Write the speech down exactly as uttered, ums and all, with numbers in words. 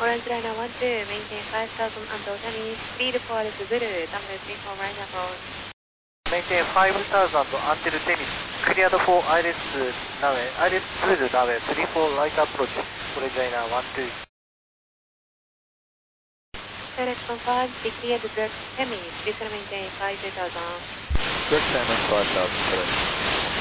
Orange Liner one two, maintain five thousand until Chinese, speed for Zulu, download three four right approach. Maintain five thousand until Tennis, cleared for I L S runway, I L S Zulu runway three four right approach, Orange Liner one two. FedEx confirmed, be cleared to direct Hemi, please maintain five thousand. Direct Hemi five thousand, correct.